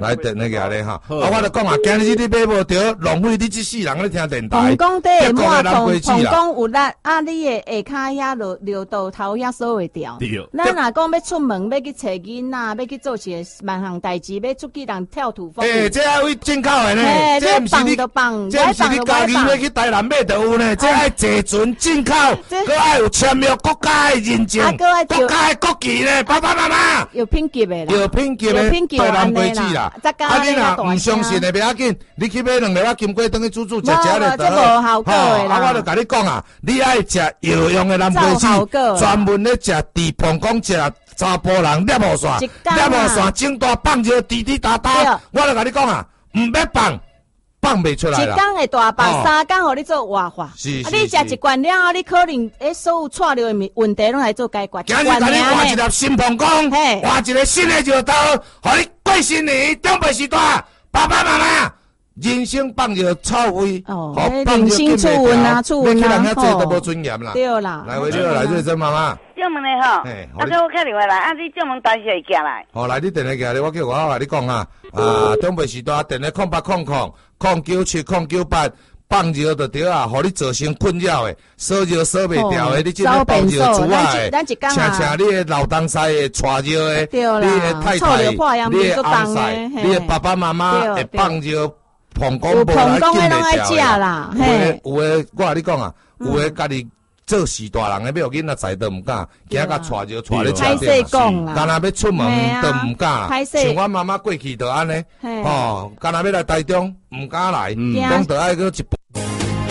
来电那个咧哈，我就讲啊，今日你买无着，浪费你这世人咧听电台。 膀胱底的膜膀膀胱有力，啊，你的下骹遐尿道头遐锁会掉。咱若讲要出门，要去找囡仔，要去做些万项代志，要出去人跳土风。 这要为进口的呢， 这不是你，这不是你家己要去台南买就有呢，这爱坐船进口，搁爱有签约国家的认证，国家的国旗呢，爸爸妈妈。 有品级的啦， 有品级的台南杯子啦。啊，你若唔相信的，不要紧，你去买2个金龟等去煮就得了。 这无效果的啦。 我就甲你讲啊，你爱食药用的南杯子，专门咧食治膀胱食查甫人尿无线，尿无线整大放就滴滴答答。我就甲你讲啊，唔要放袂出来啦。 一天会大放，3天互你做活化。 是。 啊，你食一罐了后，你可能所有错了的问题拢来做解决。 今日甲你换一粒新膀胱，换一个新的药刀，互你过新年长辈时代，爸爸妈妈。人生放着臭味， 人生出运啊，出运啊， 你去人遐做都无尊严啦。 对啦， 来，来瑞珍妈妈。 正门的吼，啊，叫我打电话来，啊，你正门当时会寄来。 好，来，你电话寄来，我叫我甲你讲啊，长辈时代电话08000978，放尿就对啊，互你造成困扰的，烧尿烧袂掉的，你即个放尿除外的，请你的老东西的带尿的，你的太太，你的翁婿，你的爸爸妈妈会放尿。膀胱无来紧袂掉啦，有诶，我甲你讲啊，有诶，家己做事大人诶，要囡仔载都毋敢，惊甲带着带咧车顶嘛，干若要出门都毋敢啦。像我妈妈过去就安尼，干若要来台中毋敢来，讲着爱去一